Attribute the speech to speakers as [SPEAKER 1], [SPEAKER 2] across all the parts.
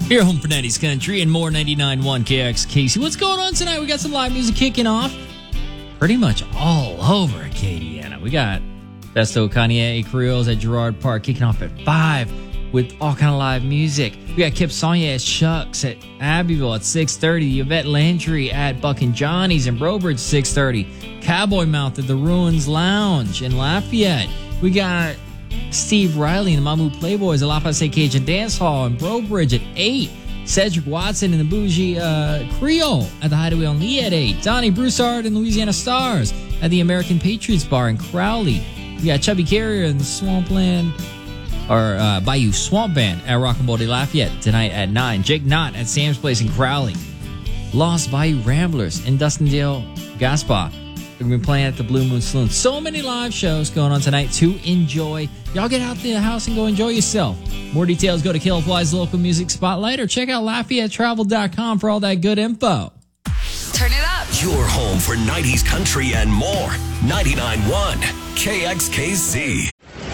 [SPEAKER 1] Here, home for 90s Country and more 99.1 KXKC. What's going on tonight? We got some live music kicking off pretty much all over Acadiana. We got Festo Kanye Creoles at Gerard Park kicking off at 5 with all kind of live music. We got Kip Sonia at Shucks at Abbeville at 6:30. Yvette Landry at Buck and Johnny's in Brobridge 6:30. Cowboy Mouth at the Ruins Lounge in Lafayette. We got Steve Riley and the Mamu Playboys at Lafayette Cajun Dance Hall in Brobridge at 8. Cedric Watson and the Bougie Creole at the Hideaway on Lee at 8. Donnie Broussard and Louisiana Stars at the American Patriots Bar in Crowley. We got Chubby Carrier and the Swampland Bayou Swamp Band at Rockamboldy Lafayette tonight at 9. Jake Knott at Sam's Place in Crowley. Lost Bayou Ramblers in Dustindale Gaspar. We're going to be playing at the Blue Moon Saloon. So many live shows going on tonight to enjoy. Y'all get out the house and go enjoy yourself. More details, go to KLFY's local music spotlight or check out LafayetteTravel.com for all that good info.
[SPEAKER 2] Turn it up.
[SPEAKER 3] Your home for 90s country and more. 99.1 KXKC.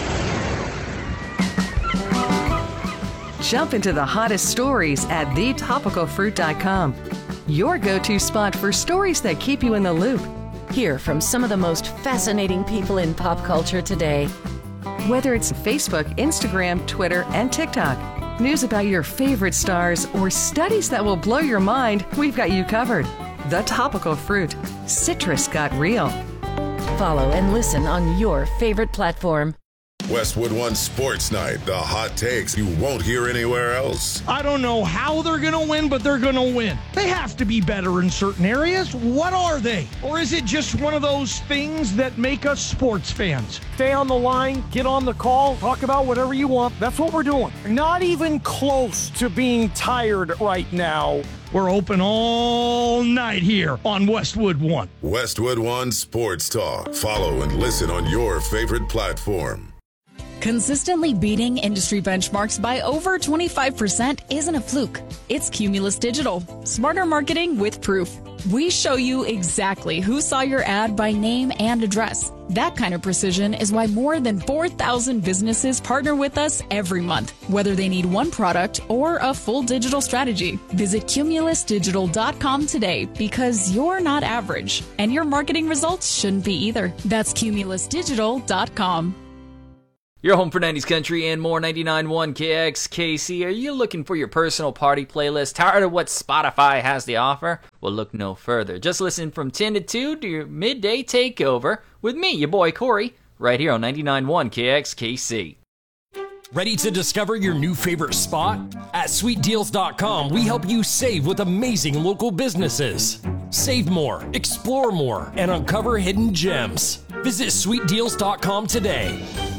[SPEAKER 4] Jump into the hottest stories at thetopicalfruit.com. Your go-to spot for stories that keep you in the loop.
[SPEAKER 5] Hear from some of the most fascinating people in pop culture today.
[SPEAKER 4] Whether it's Facebook, Instagram, Twitter, and TikTok, news about your favorite stars, or studies that will blow your mind, we've got you covered. The Topical Fruit. Citrus got real.
[SPEAKER 5] Follow and listen on your favorite platform.
[SPEAKER 6] Westwood One Sports Night, the hot takes you won't hear anywhere else.
[SPEAKER 7] I don't know how they're going to win, but they're going to win. They have to be better in certain areas. What are they? Or is it just one of those things that make us sports fans? Stay on the line, get on the call, talk about whatever you want. That's what we're doing. Not even close to being tired right now. We're open all night here on Westwood One.
[SPEAKER 6] Westwood One Sports Talk. Follow and listen on your favorite platform.
[SPEAKER 8] Consistently beating industry benchmarks by over 25% isn't a fluke. It's Cumulus Digital. Smarter marketing with proof. We show you exactly who saw your ad by name and address. That kind of precision is why more than 4,000 businesses partner with us every month, whether they need one product or a full digital strategy. Visit cumulusdigital.com today because you're not average, and your marketing results shouldn't be either. That's cumulusdigital.com.
[SPEAKER 1] Your home for 90s Country and more 99.1 KXKC. Are you looking for your personal party playlist? Tired of what Spotify has to offer? Well, look no further. Just listen from 10 to 2 to your midday takeover with me, your boy Corey, right here on 99.1 KXKC.
[SPEAKER 9] Ready to discover your new favorite spot? At sweetdeals.com, we help you save with amazing local businesses. Save more, explore more, and uncover hidden gems. Visit sweetdeals.com today.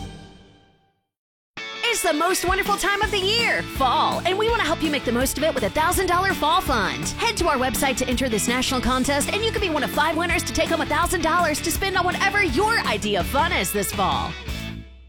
[SPEAKER 10] It's the most wonderful time of the year, fall, and we want to help you make the most of it with a $1,000 fall fund. Head to our website to enter this national contest, and you could be one of 5 winners to take home $1,000 to spend on whatever your idea of fun is this fall.